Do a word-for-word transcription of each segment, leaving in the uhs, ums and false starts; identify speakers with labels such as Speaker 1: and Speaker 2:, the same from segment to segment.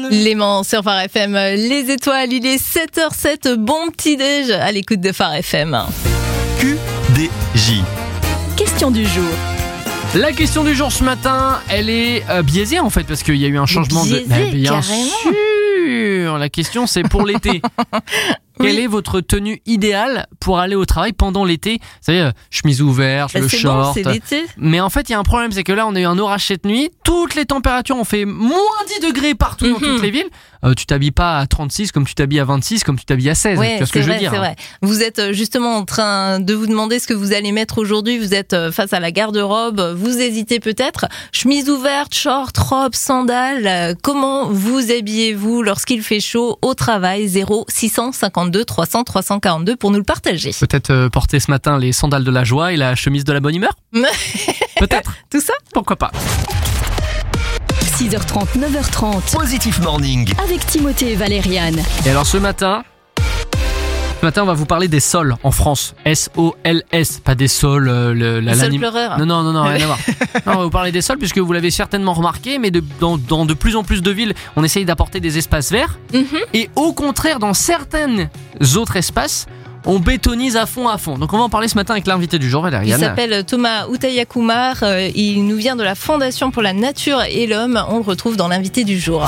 Speaker 1: Léman sur Phare F M, les étoiles, il est sept heures zéro sept, bon petit déj à l'écoute de Phare F M.
Speaker 2: Q D J.
Speaker 3: Question du jour.
Speaker 4: La question du jour ce matin, elle est euh, biaisée en fait parce qu'il y a eu un changement
Speaker 1: biaisée,
Speaker 4: de. Mais bien
Speaker 1: carrément.
Speaker 4: sûr. La question c'est pour l'été. Quelle
Speaker 1: Oui.
Speaker 4: est votre tenue idéale pour aller au travail pendant l'été? Vous savez, euh, chemise ouverte,
Speaker 1: Bah,
Speaker 4: le
Speaker 1: c'est
Speaker 4: short.
Speaker 1: bon, c'est l'été.
Speaker 4: Mais en fait, il y a un problème, c'est que là, on a eu un orage cette nuit. Toutes les températures ont fait moins dix degrés partout dans
Speaker 1: Mhm.
Speaker 4: toutes les villes. Euh, tu t'habilles pas à trente-six comme tu t'habilles à vingt-six, comme tu t'habilles à seize.
Speaker 1: Ouais,
Speaker 4: tu vois ce
Speaker 1: c'est
Speaker 4: que je
Speaker 1: vrai,
Speaker 4: veux dire?
Speaker 1: c'est vrai. Vous êtes euh, justement en train de vous demander ce que vous allez mettre aujourd'hui. Vous êtes euh, face à la garde-robe. Vous hésitez peut-être. Chemise ouverte, short, robe, sandales. Euh, Comment vous habillez-vous lorsqu'il fait chaud au travail? Zéro six cent cinquante-deux trois cents trois cent quarante-deux pour nous le partager.
Speaker 4: Peut-être euh, porter ce matin les sandales de la joie et la chemise de la bonne humeur? Peut-être.
Speaker 1: Tout ça?
Speaker 4: Pourquoi pas?
Speaker 3: six heures trente, neuf heures trente.
Speaker 2: Positive Morning.
Speaker 3: Avec Timothée et Valériane.
Speaker 4: Et alors ce matin, ce matin on va vous parler des sols en France. S O L S, pas des sols. Euh, le, la,
Speaker 1: Les sols
Speaker 4: l'anim-
Speaker 1: pleureurs.
Speaker 4: Non, non, non, non, rien à voir. Non, on va vous parler des sols puisque vous l'avez certainement remarqué, mais de, dans, dans de plus en plus de villes, on essaye d'apporter des espaces verts.
Speaker 1: Mhm.
Speaker 4: Et au contraire, dans certains autres espaces, on bétonise à fond à fond. Donc on va en parler ce matin avec l'invité du jour,
Speaker 1: Il
Speaker 4: Valériane.
Speaker 1: s'appelle Thomas Outayakumar. Euh, Il nous vient de la Fondation pour la Nature et l'Homme. On le retrouve dans l'invité du jour.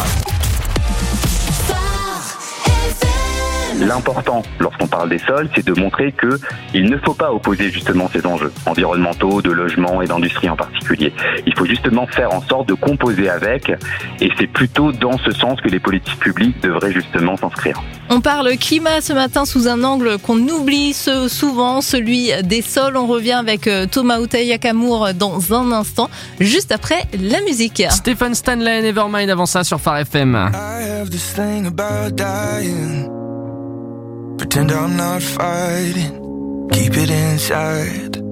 Speaker 5: L'important lorsqu'on parle des sols, c'est de montrer que il ne faut pas opposer justement ces enjeux environnementaux, de logement et d'industrie en particulier. Il faut justement faire en sorte de composer avec, et c'est plutôt dans ce sens que les politiques publiques devraient justement s'inscrire.
Speaker 1: On parle climat ce matin sous un angle qu'on oublie ce- souvent, celui des sols. On revient avec euh, Thomas Outayakumar dans un instant, juste après la musique.
Speaker 4: Stephen Stanley, Nevermind avant ça sur Phare F M.
Speaker 6: I have this thing about dying. Pretend I'm not fighting. Keep it inside.